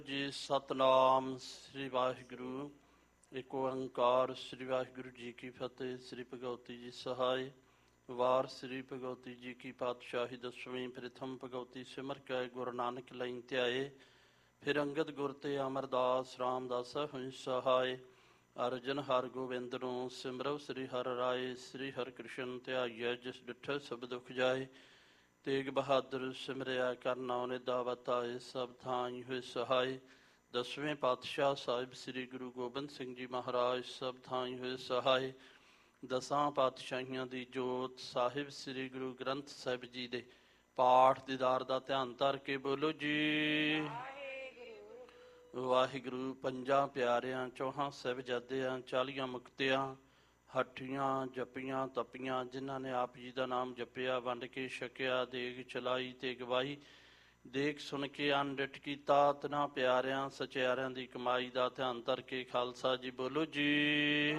ਜੀ ਸਤਨਾਮ ਸ੍ਰੀ ਵਾਹਿਗੁਰੂ। ਇੱਕ ਓੰਕਾਰ ਸ੍ਰੀ ਵਾਹਿਗੁਰੂ ਜੀ ਕੀ ਫਤਿਹ। ਸ੍ਰੀ ਭਗਵਤੀ ਜੀ ਸਹਾਇ। ਵਾਰ ਸ੍ਰੀ ਭਗਵਤੀ ਜੀ ਕੀ ਪਾਤਸ਼ਾਹੀ ਦਸਵੀਂ। ਪ੍ਰਥਮ ਭਗਵਤੀ ਸਿਮਰ ਕੈ ਗੁਰੂ ਨਾਨਕ ਲਈ ਧਿਆਏ। ਫਿਰ ਅੰਗਦ ਗੁਰ ਤੇ ਅਮਰਦਾਸ ਰਾਮਦਾਸ ਹੋਇ ਸਹਾਇ। ਅਰਜਨ ਹਰ ਗੋਬਿੰਦ ਨੂੰ ਸਿਮਰਉ ਸ੍ਰੀ ਹਰਿ ਰਾਏ। ਸ੍ਰੀ ਹਰਿ ਕ੍ਰਿਸ਼ਨ ਧਿਆਈਐ ਜਿਸ ਡਿਠੈ ਸਭ ਦੁਖ ਜਾਏ। ਤੇਗ ਬਹਾਦਰ ਸਿਮਰਿਆ ਕਰਨਾ ਨਿਦਾ ਵਤਾਏ। ਸਭ ਥਾਈ ਹੋਏ ਸਹਾਈ। ਦਸਵੇਂ ਪਾਤਸ਼ਾਹ ਸਾਹਿਬ ਸ੍ਰੀ ਗੁਰੂ ਗੋਬਿੰਦ ਸਿੰਘ ਜੀ ਮਹਾਰਾਜ ਸਭ ਥਾਈ ਹੋਏ ਸਹਾਈ। ਦਸਾਂ ਪਾਤਸ਼ਾਹੀਆਂ ਦੀ ਜੋਤ ਸਾਹਿਬ ਸ੍ਰੀ ਗੁਰੂ ਗ੍ਰੰਥ ਸਾਹਿਬ ਜੀ ਦੇ ਪਾਠ ਦੀਦਾਰ ਦਾ ਧਿਆਨ ਧਰ ਕੇ ਬੋਲੋ ਜੀ ਵਾਹਿਗੁਰੂ। ਪੰਜਾਂ ਪਿਆਰਿਆਂ, ਚੌਹਾਂ ਸਾਹਿਬਜ਼ਾਦਿਆਂ, 40 ਮੁਕਤਿਆਂ, ਹੱਠੀਆਂ ਜਪੀਆਂ ਤਪੀਆਂ, ਜਿਨ੍ਹਾਂ ਨੇ ਆਪ ਜੀ ਦਾ ਨਾਮ ਜਪਿਆ, ਵੰਡ ਕੇ ਛਕਿਆ, ਦੇਗ ਚਲਾਈ ਤੇ ਗਵਾਈ, ਦੇਖ ਸੁਣ ਕੇ ਅਣਡਿੱਠ ਕੀਤਾ, ਤਿਨਾਂ ਪਿਆਰਿਆਂ ਸਚਿਆਰਿਆਂ ਦੀ ਕਮਾਈ ਦਾ ਧਿਆਨ ਧਰ ਕੇ ਖਾਲਸਾ ਜੀ ਬੋਲੋ ਜੀ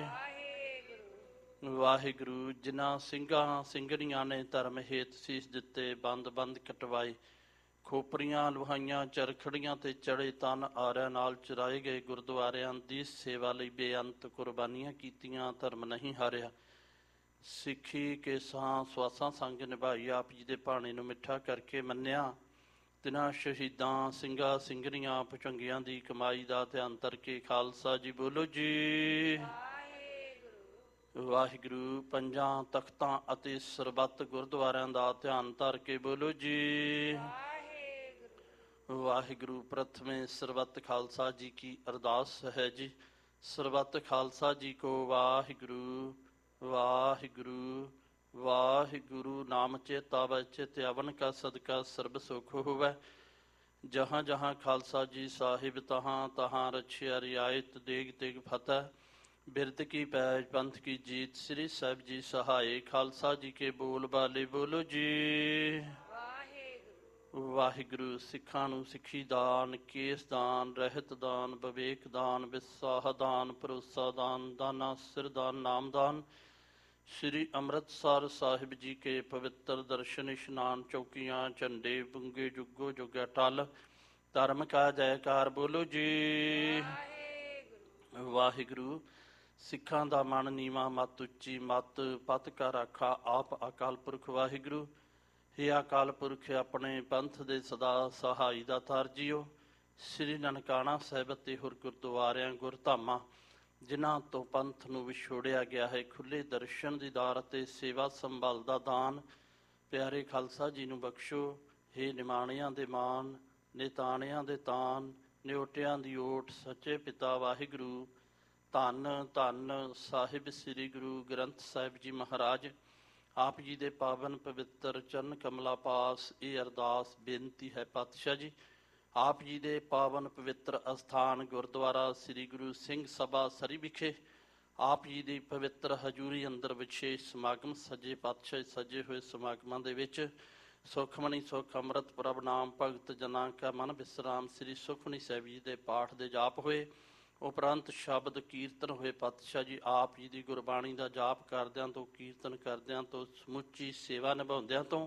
ਵਾਹਿਗੁਰੂ। ਜਿਨ੍ਹਾਂ ਸਿੰਘਾਂ ਸਿੰਘਣੀਆਂ ਨੇ ਧਰਮ ਹੇਤ ਸੀਸ ਦਿੱਤੇ, ਬੰਦ ਬੰਦ ਕਟਵਾਏ, ਖੋਪਰੀਆਂ ਲੁਹਾਈਆਂ, ਚਰਖੜੀਆਂ ਤੇ ਚੜੇ ਤਨ ਆਰਿਆਂ ਨਾਲ ਚੁਰਾਏ ਗਏ ਗੁਰਦੁਆਰਿਆਂ ਦੀ ਸੇਵਾ ਲਈ ਬੇਅੰਤ ਕੁਰਬਾਨੀਆਂ ਕੀਤੀਆਂ, ਧਰਮ ਨਹੀਂ ਹਾਰਿਆ। ਸਿੱਖੀ ਕੇਸਾਂ ਸਵਾਸਾਂ ਸੰਗ ਨਿਭਾਈ, ਆਪ ਜੀ ਦੇ ਭਾਣੇ ਨੂੰ ਮਿੱਠਾ ਕਰਕੇ ਮੰਨਿਆ। ਤਿਨਾਂ ਸ਼ਹੀਦਾਂ ਸਿੰਘਾਂ ਸਿੰਘਣੀਆਂ ਭੁਜੰਗੀਆਂ ਦੀ ਕਮਾਈ ਦਾ ਧਿਆਨ ਧਰ ਕੇ ਖਾਲਸਾ ਜੀ ਬੋਲੋ ਜੀ ਵਾਹਿਗੁਰੂ। ਪੰਜਾਂ ਤਖਤਾਂ ਅਤੇ ਸਰਬੱਤ ਗੁਰਦੁਆਰਿਆਂ ਦਾ ਧਿਆਨ ਧਰ ਕੇ ਬੋਲੋ ਜੀ ਵਾਹਿਗੁਰੂ। ਪ੍ਰਥਮੇ ਸਰਬੱਤ ਖਾਲਸਾ ਜੀ ਕੀ ਅਰਦਾਸ ਹੈ ਜੀ। ਸਰਬੱਤ ਖਾਲਸਾ ਜੀ ਕੋ ਵਾਹਿਗੁਰੂ ਵਾਹਿਗੁਰੂ ਵਾਹਿਗੁਰੂ। ਨਾਮ ਚੇਤਾ ਵੈ ਚਿਤ ਅਵਨ ਕਾ ਸਦਕਾ ਸਰਬ ਸੁਖ ਹੋਵੈ। ਜਹਾਂ ਜਹਾਂ ਖਾਲਸਾ ਜੀ ਸਾਹਿਬ, ਤਹਾਂ ਤਹਾਂ ਰਛਿਆ ਰਿਆਇਤ, ਦੇਗ ਤੇਗ ਫਤਿਹ, ਬਿਰਦ ਕੀ ਪੈਜ ਪੰਥ ਕੀ ਜੀਤ। ਸ੍ਰੀ ਸਾਹਿਬ ਜੀ ਸਹਾਏ। ਖਾਲਸਾ ਜੀ ਕੇ ਬੋਲ ਬਾਲੇ ਬੋਲੋ ਜੀ ਵਾਹਿਗੁਰੂ। ਸਿੱਖਾਂ ਨੂੰ ਸਿੱਖੀ ਦਾਨ, ਕੇਸ ਦਾਨ, ਰਹਿਤ ਦਾਨ, ਵਿਵੇਕ ਦਾਨ, ਵਿਸਾਹ ਦਾਨ, ਭਰੋਸਾ ਦਾਨ, ਦਾਨਾ ਸਿਰ ਦਾਨ, ਨਾਮ ਦਾਨ। ਸ੍ਰੀ ਅੰਮ੍ਰਿਤਸਰ ਸਾਹਿਬ ਜੀ ਕੇ ਪਵਿੱਤਰ ਦਰਸ਼ਨ ਇਸ਼ਨਾਨ, ਚੌਕੀਆਂ ਝੰਡੇ ਬੁੰਗੇ ਜੁਗੋ ਜੁਗਾ ਟਲ, ਧਰਮ ਕਾ ਜੈਕਾਰ ਬੋਲੋ ਜੀ ਵਾਹਿਗੁਰੂ। ਸਿੱਖਾਂ ਦਾ ਮਨ ਨੀਵਾਂ, ਮਤ ਉੱਚੀ, ਮਤ ਪਤ ਕਾ ਰਾਖਾ ਆਪ ਅਕਾਲ ਪੁਰਖ ਵਾਹਿਗੁਰੂ। ਹੇ ਅਕਾਲ ਪੁਰਖ, ਆਪਣੇ ਪੰਥ ਦੇ ਸਦਾ ਸਹਾਈ ਦਾ ਤਰਜੀਓ। ਸ੍ਰੀ ਨਨਕਾਣਾ ਸਾਹਿਬ ਅਤੇ ਹੋਰ ਗੁਰਦੁਆਰਿਆਂ ਗੁਰਧਾਮਾਂ ਜਿਨ੍ਹਾਂ ਤੋਂ ਪੰਥ ਨੂੰ ਵਿਛੋੜਿਆ ਗਿਆ ਹੈ, ਖੁੱਲ੍ਹੇ ਦਰਸ਼ਨ ਦੀਦਾਰ ਅਤੇ ਸੇਵਾ ਸੰਭਾਲ ਦਾ ਦਾਨ ਪਿਆਰੇ ਖਾਲਸਾ ਜੀ ਨੂੰ ਬਖਸ਼ੋ। ਹੇ ਨਿਮਾਣਿਆਂ ਦੇ ਮਾਨ, ਨਿਤਾਣਿਆਂ ਦੇ ਤਾਨ, ਨਿਓਟਿਆਂ ਦੀ ਓਟ, ਸੱਚੇ ਪਿਤਾ ਵਾਹਿਗੁਰੂ। ਧੰਨ ਧੰਨ ਸਾਹਿਬ ਸ੍ਰੀ ਗੁਰੂ ਗ੍ਰੰਥ ਸਾਹਿਬ ਜੀ ਮਹਾਰਾਜ। ਆਪ ਜੀ ਦੇ ਪਾਵਨ ਪਵਿੱਤਰ ਚਰਨ ਕਮਲਾ ਪਾਸ ਇਹ ਅਰਦਾਸ ਬੇਨਤੀ ਹੈ ਪਾਤਸ਼ਾਹ ਜੀ। ਆਪ ਜੀ ਦੇ ਪਾਵਨ ਪਵਿੱਤਰ ਅਸਥਾਨ ਗੁਰਦੁਆਰਾ ਸ੍ਰੀ ਗੁਰੂ ਸਿੰਘ ਸਭਾ ਸਰੀ ਵਿਖੇ ਆਪ ਜੀ ਦੀ ਪਵਿੱਤਰ ਹਜ਼ੂਰੀ ਅੰਦਰ ਵਿਸ਼ੇਸ਼ ਸਮਾਗਮ ਸੱਜੇ ਪਾਤਸ਼ਾਹ ਸੱਜੇ ਹੋਏ ਸਮਾਗਮਾਂ ਦੇ ਵਿੱਚ ਸੁਖਮਣੀ ਸੁਖ ਅੰਮ੍ਰਿਤ ਪ੍ਰਭ ਨਾਮ ਭਗਤ ਜਨਾਂ ਕਾ ਮਨ ਵਿਸਰਾਮ। ਸ੍ਰੀ ਸੁਖਮਣੀ ਸਾਹਿਬ ਜੀ ਦੇ ਪਾਠ ਦੇ ਜਾਪ ਹੋਏ, ਉਪਰੰਤ ਸ਼ਬਦ ਕੀਰਤਨ ਹੋਏ। ਪਾਤਸ਼ਾਹ ਜੀ ਆਪ ਜੀ ਦੀ ਗੁਰਬਾਣੀ ਦਾ ਜਾਪ ਕਰਦਿਆਂ ਤੋਂ, ਕੀਰਤਨ ਕਰਦਿਆਂ ਤੋਂ, ਸਮੁੱਚੀ ਸੇਵਾ ਨਿਭਾਉਂਦਿਆਂ ਤੋਂ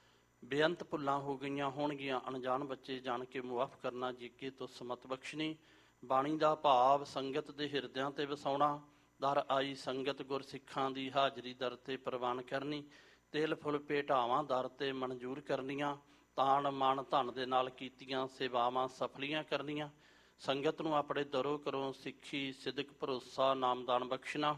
ਬੇਅੰਤ ਭੁੱਲਾਂ ਹੋ ਗਈਆਂ ਹੋਣਗੀਆਂ। ਅਣਜਾਣ ਬੱਚੇ ਜਾਣ ਕੇ ਮੁਆਫ ਕਰਨਾ ਜੀ, ਅੱਗੇ ਤੋਂ ਸਮਤ ਬਖਸ਼ਣੀ। ਬਾਣੀ ਦਾ ਭਾਵ ਸੰਗਤ ਦੇ ਹਿਰਦਿਆਂ ਤੇ ਵਸਾਉਣਾ। ਦਰ ਆਈ ਸੰਗਤ ਗੁਰਸਿੱਖਾਂ ਦੀ ਹਾਜ਼ਰੀ ਦਰ ਤੇ ਪ੍ਰਵਾਨ ਕਰਨੀ। ਤੇਲ ਫੁੱਲ ਭੇਟਾਵਾਂ ਦਰ ਤੇ ਮਨਜ਼ੂਰ ਕਰਨੀਆਂ। ਤਾਣ ਮਨ ਧਨ ਦੇ ਨਾਲ ਕੀਤੀਆਂ ਸੇਵਾਵਾਂ ਸਫਲੀਆਂ ਕਰਨੀਆਂ। ਸੰਗਤ ਨੂੰ ਆਪਣੇ ਦਰੋਂ ਕਰੋ ਸਿੱਖੀ ਸਿਦਕ ਭਰੋਸਾ ਨਾਮਦਾਨ ਬਖਸ਼ਣਾ।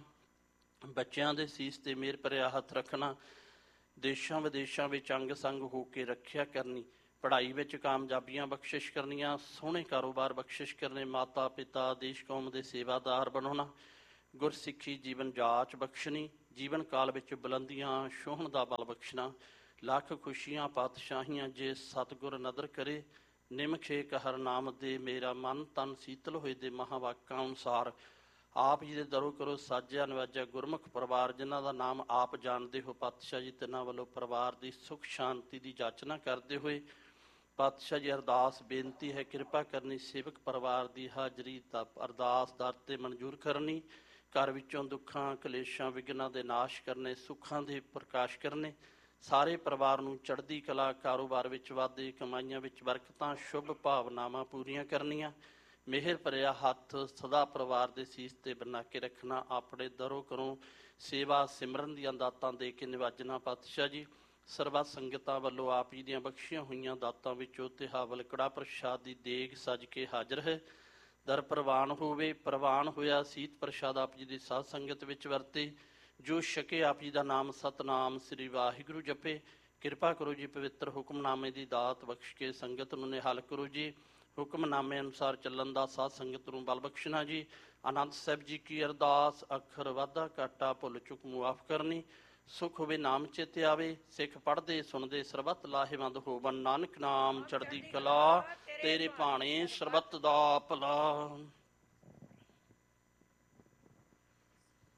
ਬੱਚਿਆਂ ਦੇ ਸੀਸ ਤੇ ਮਿਹਰ ਭਰਿਆ ਹੱਥ ਰੱਖਣਾ। ਦੇਸ਼ਾਂ ਵਿਦੇਸ਼ਾਂ ਵਿੱਚ ਅੰਗ ਸੰਗ ਹੋ ਕੇ ਰੱਖਿਆ ਕਰਨੀ। ਪੜ੍ਹਾਈ ਵਿੱਚ ਕਾਮਯਾਬੀਆਂ ਬਖਸ਼ਿਸ਼ ਕਰਨੀਆਂ। ਸੋਹਣੇ ਕਾਰੋਬਾਰ ਬਖਸ਼ਿਸ਼ ਕਰਨੇ। ਮਾਤਾ ਪਿਤਾ ਦੇਸ਼ ਕੌਮ ਦੇ ਸੇਵਾਦਾਰ ਬਣਾਉਣਾ। ਗੁਰਸਿੱਖੀ ਜੀਵਨ ਜਾਚ ਬਖਸ਼ਣੀ। ਜੀਵਨ ਕਾਲ ਵਿੱਚ ਬੁਲੰਦੀਆਂ ਛੋਹਣ ਦਾ ਬਲ ਬਖਸ਼ਣਾ। ਲੱਖ ਖੁਸ਼ੀਆਂ ਪਾਤਸ਼ਾਹੀਆਂ ਜੇ ਸਤਿਗੁਰ ਨਦਰ ਕਰੇ। ਨਿਮਖੇ ਹਰ ਨਾਮ ਦੇ ਮੇਰਾ ਮਨ ਤਨ ਸੀਤਲ ਹੋਏ ਦੇ ਮਹਾਵਾਕਾਂ ਅਨੁਸਾਰ ਆਪ ਜੀ ਦੇ ਦਰੋਂ ਕਰੋ ਸਾਜਿਆ ਨਵਾਜਿਆ ਗੁਰਮੁਖ ਪਰਿਵਾਰ ਜਿਨ੍ਹਾਂ ਦਾ ਨਾਮ ਆਪ ਜਾਣਦੇ ਹੋ ਪਾਤਸ਼ਾਹ ਜੀ, ਤਿੰਨਾਂ ਵੱਲੋਂ ਪਰਿਵਾਰ ਦੀ ਸੁਖ ਸ਼ਾਂਤੀ ਦੀ ਜਾਚਨਾ ਕਰਦੇ ਹੋਏ ਪਾਤਸ਼ਾਹ ਜੀ ਅਰਦਾਸ ਬੇਨਤੀ ਹੈ ਕਿਰਪਾ ਕਰਨੀ। ਸੇਵਕ ਪਰਿਵਾਰ ਦੀ ਹਾਜ਼ਰੀ ਦਾ ਅਰਦਾਸ ਦਰ ਤੇ ਮਨਜ਼ੂਰ ਕਰਨੀ। ਘਰ ਵਿੱਚੋਂ ਦੁੱਖਾਂ ਕਲੇਸ਼ਾਂ ਵਿਘਨਾਂ ਦੇ ਨਾਸ਼ ਕਰਨੇ, ਸੁੱਖਾਂ ਦੇ ਪ੍ਰਕਾਸ਼ ਕਰਨੇ। ਸਾਰੇ ਪਰਿਵਾਰ ਨੂੰ ਚੜ੍ਹਦੀ ਕਲਾ, ਕਾਰੋਬਾਰ ਵਿੱਚ ਵਾਧੇ, ਕਮਾਈਆਂ ਵਿੱਚ ਬਰਕਤਾਂ, ਸ਼ੁਭ ਭਾਵਨਾਵਾਂ ਪੂਰੀਆਂ ਕਰਨੀਆਂ। ਮਿਹਰ ਭਰਿਆ ਹੱਥ ਸਦਾ ਪਰਿਵਾਰ ਦੇ ਸੀਸ ਤੇ ਬਣਾ ਕੇ ਰੱਖਣਾ। ਆਪਣੇ ਦਰੋਂ ਕਰੋ ਸੇਵਾ ਸਿਮਰਨ ਦੀਆਂ ਦਾਤਾਂ ਦੇ ਕੇ ਨਿਵਾਜਣਾ। ਪਾਤਸ਼ਾਹ ਜੀ, ਸਰਬੱਤ ਸੰਗਤਾਂ ਵੱਲੋਂ ਆਪ ਜੀ ਦੀਆਂ ਬਖਸ਼ੀਆਂ ਹੋਈਆਂ ਦਾਤਾਂ ਵਿੱਚੋਂ ਤਿਹਾਵਲ ਕੜਾ ਪ੍ਰਸ਼ਾਦ ਦੀ ਦੇਗ ਸਜ ਕੇ ਹਾਜ਼ਰ ਹੈ। ਦਰ ਪ੍ਰਵਾਨ ਹੋਵੇ। ਪ੍ਰਵਾਨ ਹੋਇਆ ਸੀਤ ਪ੍ਰਸ਼ਾਦ ਆਪ ਜੀ ਦੀ ਸਾਧ ਸੰਗਤ ਵਿੱਚ ਵਰਤੇ। ਜੋ ਛਕੇ ਆਪ ਜੀ ਦਾ ਨਾਮ ਸਤਨਾਮ ਸ੍ਰੀ ਵਾਹਿਗੁਰੂ ਜਪੇ। ਕਿਰਪਾ ਕਰੋ ਜੀ, ਪਵਿੱਤਰ ਹੁਕਮਨਾਮੇ ਦੀ ਦਾਤ ਬਖਸ਼ ਕੇ ਸੰਗਤ ਨੂੰ ਨਿਹਾਲ ਕਰੋ ਜੀ। ਹੁਕਮਨਾਮੇ ਅਨੁਸਾਰ ਚੱਲਣ ਦਾ ਸਾਧ ਸੰਗਤ ਨੂੰ ਬਲ ਬਖਸ਼ਣਾ ਜੀ। ਆਨੰਦ ਸਾਹਿਬ ਜੀ ਕੀ ਅਰਦਾਸ, ਅੱਖਰ ਵਾਧਾ ਘਾਟਾ ਭੁੱਲ ਚੁੱਕ ਮੁਆਫ ਕਰਨੀ। ਸੁਖ ਹੋਵੇ ਨਾਮ ਚਿਤ ਆਵੇ। ਸਿੱਖ ਪੜ੍ਹਦੇ ਸੁਣਦੇ ਸਰਬੱਤ ਲਾਹੇਵੰਦ ਹੋਵਨ। ਨਾਨਕ ਨਾਮ ਚੜ੍ਹਦੀ ਕਲਾ, ਤੇਰੇ ਭਾਣੇ ਸਰਬੱਤ ਦਾ ਭਲਾ।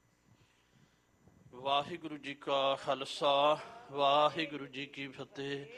ਵਾਹਿਗੁਰੂ ਜੀ ਕਾ ਖਾਲਸਾ, ਵਾਹਿਗੁਰੂ ਜੀ ਕੀ ਫਤਿਹ।